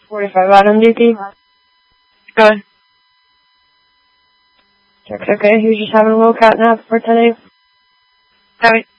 45 out on duty. Good. Check's okay. He was just having a little cat nap for today. Alright.